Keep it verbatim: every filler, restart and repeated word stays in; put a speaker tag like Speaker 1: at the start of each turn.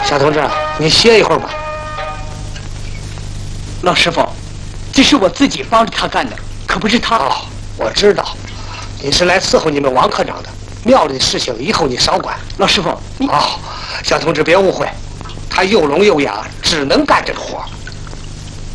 Speaker 1: 小同志，你歇一会儿吧。
Speaker 2: 老师傅，这是我自己帮着他干的，可不是他。
Speaker 1: 哦，我知道，你是来伺候你们王科长的。庙里的事情以后你少管。
Speaker 2: 老师傅，你
Speaker 1: 哦，小同志别误会，他又聋又哑，只能干这个活。